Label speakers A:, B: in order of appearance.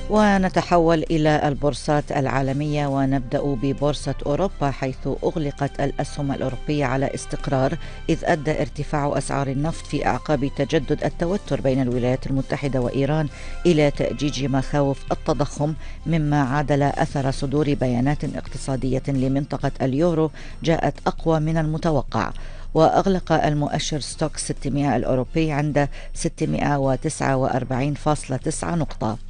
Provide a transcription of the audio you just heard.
A: ونتحول إلى البورصات العالمية ونبدأ ببورصة أوروبا، حيث أغلقت الأسهم الأوروبية على استقرار، إذ أدى ارتفاع أسعار النفط في أعقاب تجدد التوتر بين الولايات المتحدة وإيران إلى تأجيج مخاوف التضخم، مما عادل أثر صدور بيانات اقتصادية لمنطقة اليورو جاءت أقوى من المتوقع. وأغلق المؤشر ستوكس 600 الأوروبي عند 649.9 نقطة.